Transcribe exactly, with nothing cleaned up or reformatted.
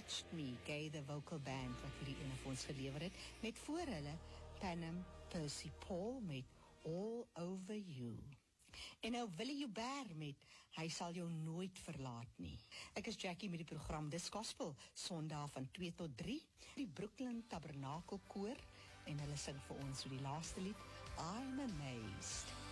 Touched Me, Gay the Vocal Band, wat hierdie ene vir ons gelewer het, met voor hulle Panem Percy Paul met All Over You. En nou Willie Joubert met Hy Sal Jou Nooit Verlaat Nie. Ek is Jackie met die program Dis Gospel, Sondag van twee tot drie, die Brooklyn Tabernakel Koor, en hulle sing vir ons so die laaste lied, I'm Amazed.